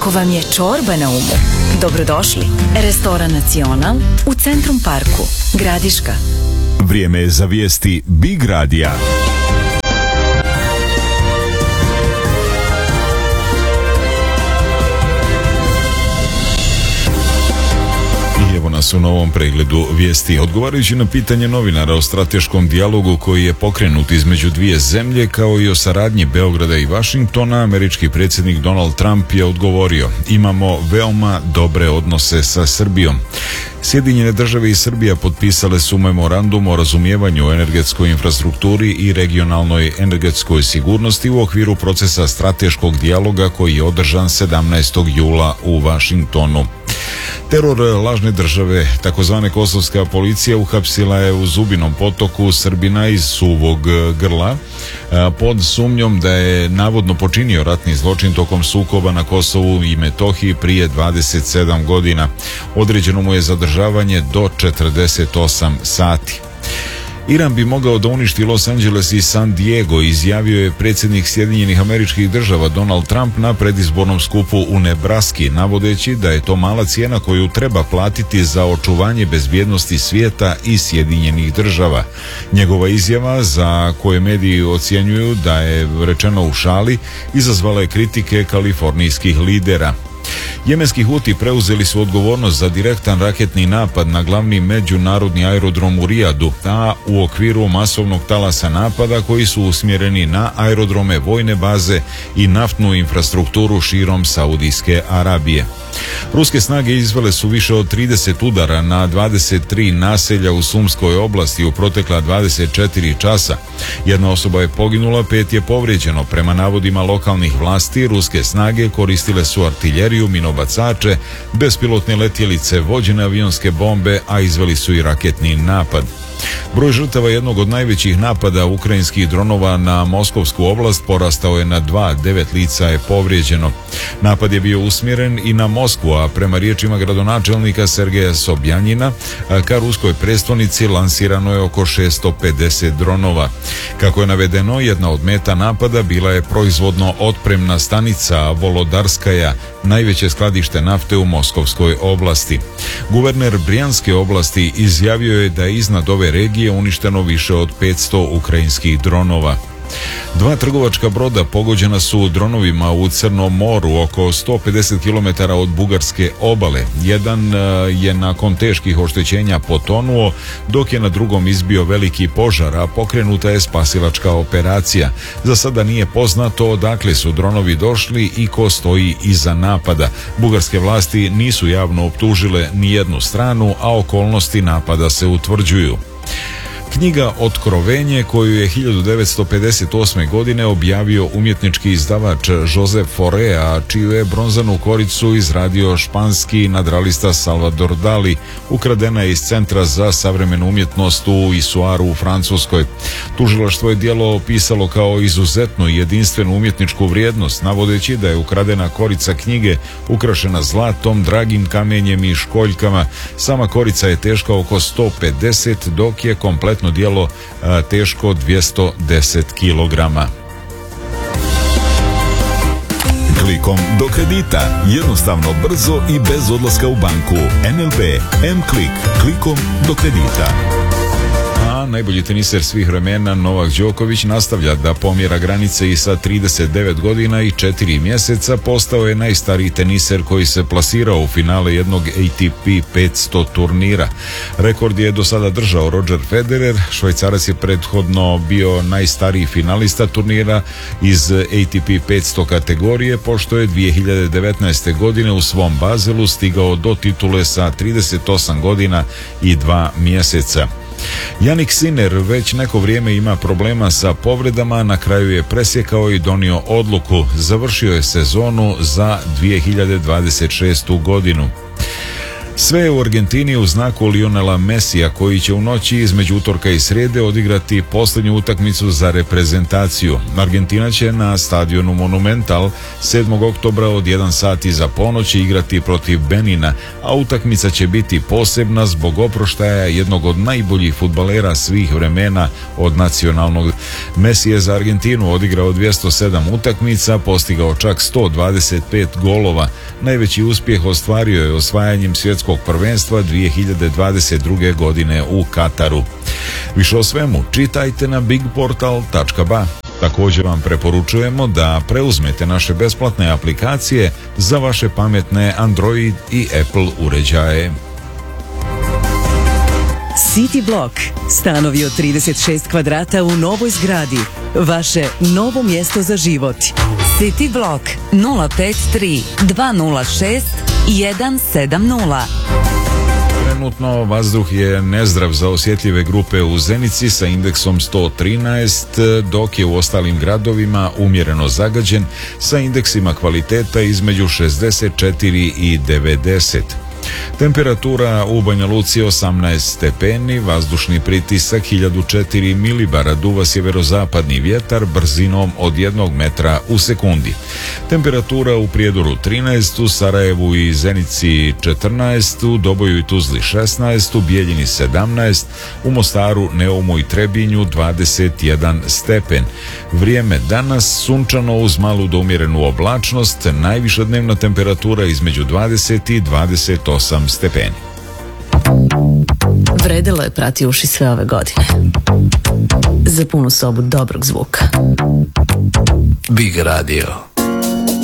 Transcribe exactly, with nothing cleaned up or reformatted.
Ako vam je čorba na umu, dobrodošli. Restoran Nacional u Centrum Parku, Gradiška. Vrijeme je za vijesti Big Radija. Evo nas u novom pregledu vijesti. Odgovarajući na pitanje novinara o strateškom dijalogu koji je pokrenut između dvije zemlje kao i o saradnji Beograda i Vašingtona, američki predsjednik Donald Trump je odgovorio: imamo veoma dobre odnose sa Srbijom. Sjedinjene države i Srbija potpisale su memorandum o razumijevanju o energetskoj infrastrukturi i regionalnoj energetskoj sigurnosti u okviru procesa strateškog dijaloga koji je održan sedamnaestog jula u Vašingtonu. Teror lažne države, takozvane kosovska policija, uhapsila je u Zubinom Potoku Srbina iz Suvog Grla pod sumnjom da je navodno počinio ratni zločin tokom sukoba na Kosovu i Metohiji prije dvadeset sedam godina. Određeno mu je zadržavanje do četrdeset osam sati. Iran bi mogao da uništi Los Angeles i San Diego, izjavio je predsjednik Sjedinjenih Američkih Država Donald Trump na predizbornom skupu u Nebraski, navodeći da je to mala cijena koju treba platiti za očuvanje bezbjednosti svijeta i Sjedinjenih Država. Njegova izjava, za koje mediji ocjenjuju da je rečeno u šali, izazvala je kritike kalifornijskih lidera. Jemenski Huti preuzeli su odgovornost za direktan raketni napad na glavni međunarodni aerodrom u Rijadu, a u okviru masovnog talasa napada koji su usmjereni na aerodrome, vojne baze i naftnu infrastrukturu širom Saudijske Arabije. Ruske snage izvele su više od trideset udara na dvadeset tri naselja u Sumskoj oblasti u protekla dvadeset četiri časa. Jedna osoba je poginula, pet je povrijeđeno. Prema navodima lokalnih vlasti, ruske snage koristile su artiljeriju, minobacače, bespilotne letjelice, vođene avionske bombe, a izveli su i raketni napad. Broj žrtava jednog od najvećih napada ukrajinskih dronova na Moskovsku oblast porastao je na dva, devet lica je povrijeđeno. Napad je bio usmjeren i na Moskvu, a prema riječima gradonačelnika Sergeja Sobjanjina, ka ruskoj prestonici lansirano je oko šesto pedeset dronova. Kako je navedeno, jedna od meta napada bila je proizvodno otpremna stanica Volodarskaja, najveće skladište nafte u Moskovskoj oblasti. Guverner Brijanske oblasti izjavio je da je iznad ove regije uništeno više od petsto ukrajinskih dronova. Dva trgovačka broda pogođena su dronovima u Crnom moru oko sto pedeset kilometara od bugarske obale. Jedan je nakon teških oštećenja potonuo, dok je na drugom izbio veliki požar, a pokrenuta je spasilačka operacija. Za sada nije poznato odakle su dronovi došli i ko stoji iza napada. Bugarske vlasti nisu javno optužile ni jednu stranu, a okolnosti napada se utvrđuju. Knjiga Otkrovenje, koju je hiljadu devetsto pedeset osme. godine objavio umjetnički izdavač Josep Forea, čiju je bronzanu koricu izradio španski nadralista Salvador Dali, ukradena je iz Centra za savremenu umjetnost u Isuaru u Francuskoj. Tužilaštvo je djelo opisalo kao izuzetnu i jedinstvenu umjetničku vrijednost, navodeći da je ukradena korica knjige ukrašena zlatom, dragim kamenjem i školjkama. Sama korica je teška oko sto pedeset, dok je kompletno djelo a, teško dvjesto deset kilograma. Klikom do kredita. Jednostavno, brzo i bez odlaska u banku. N L B M-Klik. Klikom do kredita. A najbolji teniser svih vremena Novak Đoković nastavlja da pomjera granice i sa trideset devet godina i četiri mjeseca postao je najstariji teniser koji se plasirao u finale jednog A T P petsto turnira. Rekord je do sada držao Roger Federer. Švajcarac je prethodno bio najstariji finalista turnira iz A T P petsto kategorije, pošto je dvije hiljade devetnaeste. godine u svom Bazelu stigao do titule sa trideset osam godina i dva mjeseca. Jannik Sinner već neko vrijeme ima problema sa povredama, na kraju je presjekao i donio odluku. Završio je sezonu za dvije hiljade dvadeset šestu. godinu. Sve je u Argentini u znaku Lionela Messija, koji će u noći između utorka i srijede odigrati posljednju utakmicu za reprezentaciju. Argentina će na stadionu Monumental sedmog oktobra od jedan sat iza ponoći igrati protiv Benina, a utakmica će biti posebna zbog oproštaja jednog od najboljih fudbalera svih vremena od nacionalnog. Messi je za Argentinu odigrao dvjesto sedam utakmica, postigao čak sto dvadeset pet golova. Najveći uspjeh ostvario je osvajanjem svjetskog prvenstva dvije hiljade dvadeset druge. godine u Kataru. Više o svemu čitajte na big portal tačka ba. Također vam preporučujemo da preuzmete naše besplatne aplikacije za vaše pametne Android i Apple uređaje. City Block. Stanovi od trideset šest kvadrata u novoj zgradi. Vaše novo mjesto za život. City Block nula pet tri dva nula šest jedan sedam nula. Trenutno vazduh je nezdrav za osjetljive grupe u Zenici sa indeksom sto trinaest, dok je u ostalim gradovima umjereno zagađen sa indeksima kvaliteta između šezdeset četiri i devedeset. Temperatura u Banja Luci osamnaest stepeni, vazdušni pritisak hiljadu četiri milibara, duva sjeverozapadni vjetar brzinom od jednog metra u sekundi. Temperatura u Prijedoru trinaest, u Sarajevu i Zenici četrnaest, u Doboju i Tuzli šesnaest, u Bijeljini sedamnaest, u Mostaru, Neumu i Trebinju dvadeset jedan stepen. Vrijeme danas sunčano uz malu do umjerenu oblačnost, najviša dnevna temperatura između dvadeset i dvadeset osam stepeni. Vredelo je prati uši sve ove godine. Za punu sobu dobrog zvuka. Big Radio.